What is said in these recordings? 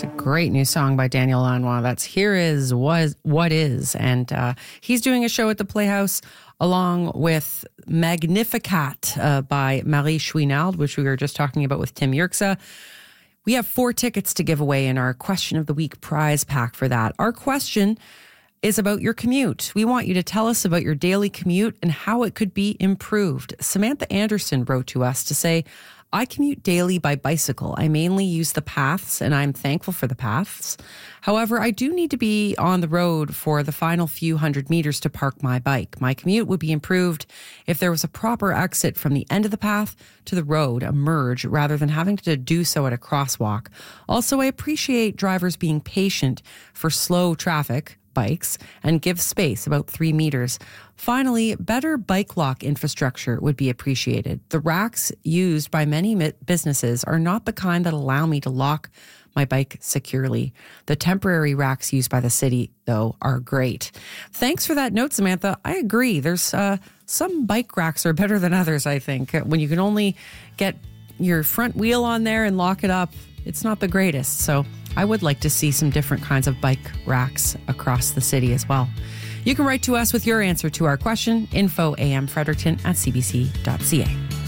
It's a great new song by Daniel Lanois. That's Here Is What Is. And he's doing a show at the Playhouse along with Magnificat by Marie Chouinard, which we were just talking about with Tim Yerxa. We have 4 tickets to give away in our Question of the Week prize pack for that. Our question is about your commute. We want you to tell us about your daily commute and how it could be improved. Samantha Anderson wrote to us to say, I commute daily by bicycle. I mainly use the paths, and I'm thankful for the paths. However, I do need to be on the road for the final few hundred meters to park my bike. My commute would be improved if there was a proper exit from the end of the path to the road, a merge, rather than having to do so at a crosswalk. Also, I appreciate drivers being patient for slow traffic, bikes, and give space about 3 meters. Finally, better bike lock infrastructure would be appreciated. The racks used by many businesses are not the kind that allow me to lock my bike securely. The temporary racks used by the city, though, are great. Thanks for that note, Samantha. I agree. There's some bike racks are better than others, I think. When you can only get your front wheel on there and lock it up, it's not the greatest. So I would like to see some different kinds of bike racks across the city as well. You can write to us with your answer to our question, info@amfredericton@cbc.ca.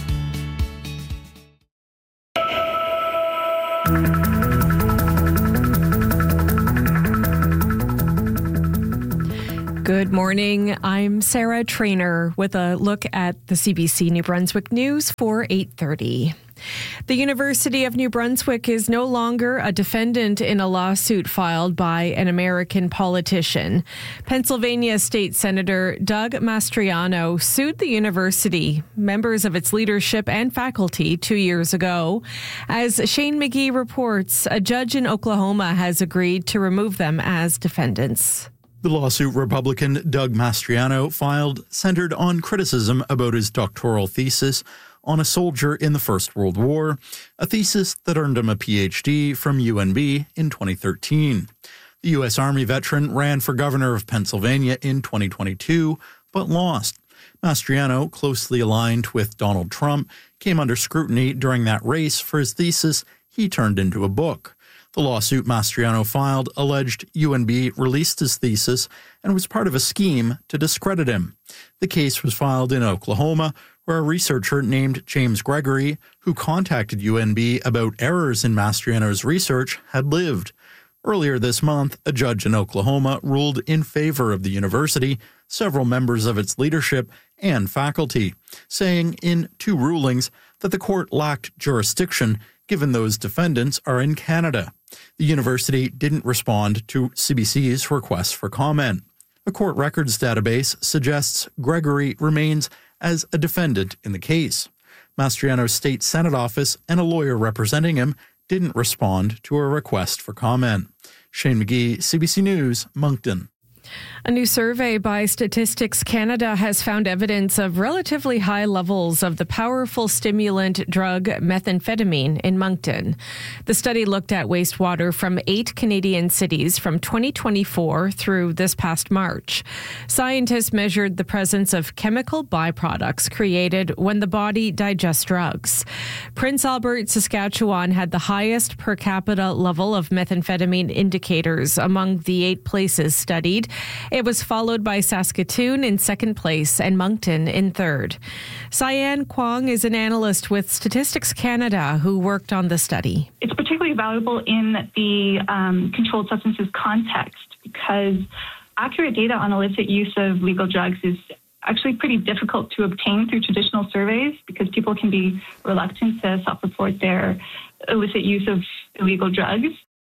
Good morning. I'm Sarah Trainer with a look at the CBC New Brunswick News for 8:30. The University of New Brunswick is no longer a defendant in a lawsuit filed by an American politician. Pennsylvania State Senator Doug Mastriano sued the university, members of its leadership and faculty 2 years ago. As Shane McGee reports, a judge in Oklahoma has agreed to remove them as defendants. The lawsuit Republican Doug Mastriano filed centered on criticism about his doctoral thesis on a soldier in the First World War, a thesis that earned him a PhD from UNB in 2013. The U.S. Army veteran ran for governor of Pennsylvania in 2022, but lost. Mastriano, closely aligned with Donald Trump, came under scrutiny during that race for his thesis he turned into a book. The lawsuit Mastriano filed alleged UNB released his thesis and was part of a scheme to discredit him. The case was filed in Oklahoma, where a researcher named James Gregory, who contacted UNB about errors in Mastriano's research, had lived. Earlier this month, a judge in Oklahoma ruled in favor of the university, several members of its leadership, and faculty, saying in 2 rulings that the court lacked jurisdiction given those defendants are in Canada. The university didn't respond to CBC's request for comment. A court records database suggests Gregory remains as a defendant in the case. Mastriano's state Senate office and a lawyer representing him didn't respond to a request for comment. Shane McGee, CBC News, Moncton. A new survey by Statistics Canada has found evidence of relatively high levels of the powerful stimulant drug methamphetamine in Moncton. The study looked at wastewater from 8 Canadian cities from 2024 through this past March. Scientists measured the presence of chemical byproducts created when the body digests drugs. Prince Albert, Saskatchewan had the highest per capita level of methamphetamine indicators among the 8 places studied. It was followed by Saskatoon in second place and Moncton in third. Cyan Kwong is an analyst with Statistics Canada who worked on the study. It's particularly valuable in the controlled substances context because accurate data on illicit use of legal drugs is actually pretty difficult to obtain through traditional surveys because people can be reluctant to self-report their illicit use of illegal drugs.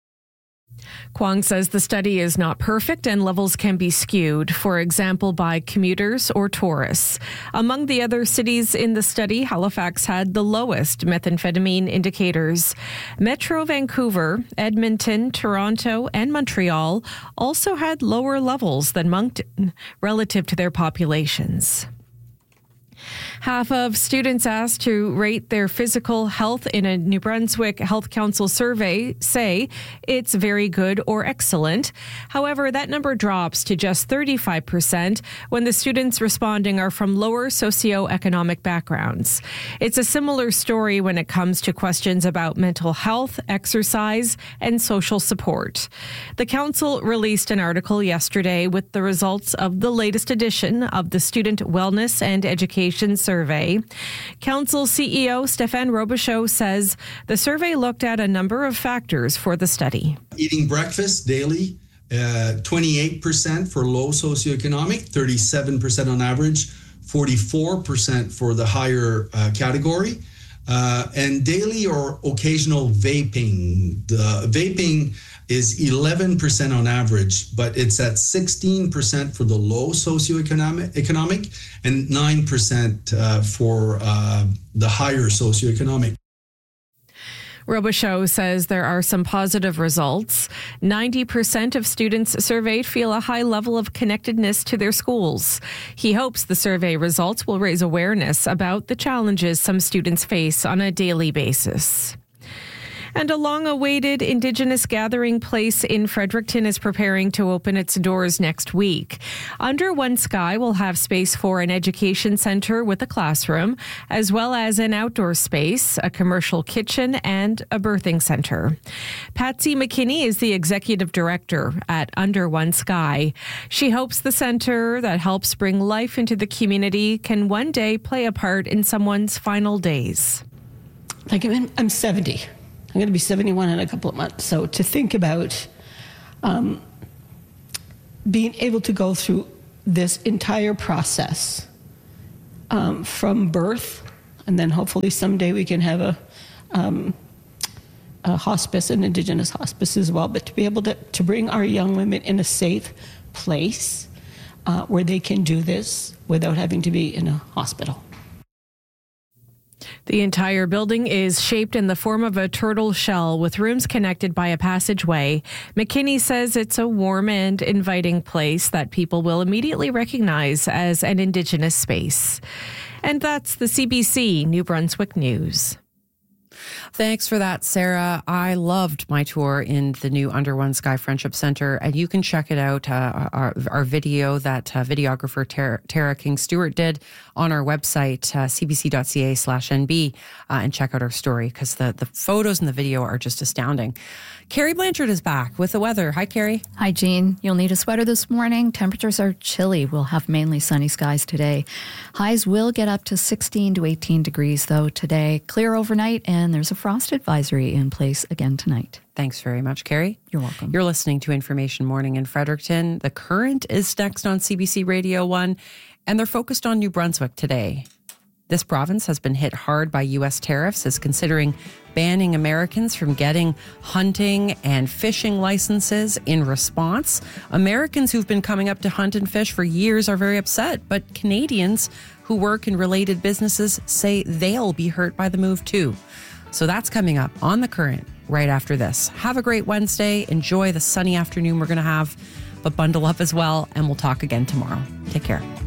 Kwong says the study is not perfect and levels can be skewed, for example, by commuters or tourists. Among the other cities in the study, Halifax had the lowest methamphetamine indicators. Metro Vancouver, Edmonton, Toronto, and Montreal also had lower levels than Moncton relative to their populations. Half of students asked to rate their physical health in a New Brunswick Health Council survey say it's very good or excellent. However, that number drops to just 35% when the students responding are from lower socioeconomic backgrounds. It's a similar story when it comes to questions about mental health, exercise, and social support. The council released an article yesterday with the results of the latest edition of the Student Wellness and Education Survey. Council CEO Stéphane Robichaud says the survey looked at a number of factors for the study. Eating breakfast daily, 28% for low socioeconomic, 37% on average, 44% for the higher category, and daily or occasional vaping. The vaping is 11% on average, but it's at 16% for the low socioeconomic and 9% for the higher socioeconomic. Robichaud says there are some positive results. 90% of students surveyed feel a high level of connectedness to their schools. He hopes the survey results will raise awareness about the challenges some students face on a daily basis. And a long-awaited Indigenous gathering place in Fredericton is preparing to open its doors next week. Under One Sky will have space for an education centre with a classroom, as well as an outdoor space, a commercial kitchen, and a birthing centre. Patsy McKinney is the executive director at Under One Sky. She hopes the centre that helps bring life into the community can one day play a part in someone's final days. I'm 70. I'm going to be 71 in a couple of months. So to think about being able to go through this entire process from birth, and then hopefully someday we can have a hospice, an Indigenous hospice as well, but to be able to bring our young women in a safe place where they can do this without having to be in a hospital. The entire building is shaped in the form of a turtle shell with rooms connected by a passageway. McKinney says it's a warm and inviting place that people will immediately recognize as an Indigenous space. And that's the CBC New Brunswick News. Thanks for that, Sarah. I loved my tour in the new Under One Sky Friendship Center, and you can check it out, our video that videographer Tara King-Stewart did on our website, cbc.ca/NB, and check out our story because the photos and the video are just astounding. Carrie Blanchard is back with the weather. Hi, Carrie. Hi, Jean. You'll need a sweater this morning. Temperatures are chilly. We'll have mainly sunny skies today. Highs will get up to 16 to 18 degrees, though, today. Clear overnight, and there's a frost advisory in place again tonight. Thanks very much, Carrie. You're welcome. You're listening to Information Morning in Fredericton. The Current is next on CBC Radio 1, and they're focused on New Brunswick today. This province has been hit hard by U.S. tariffs, is considering banning Americans from getting hunting and fishing licenses in response. Americans who've been coming up to hunt and fish for years are very upset, but Canadians who work in related businesses say they'll be hurt by the move too. So that's coming up on The Current right after this. Have a great Wednesday. Enjoy the sunny afternoon we're going to have, but bundle up as well, and we'll talk again tomorrow. Take care.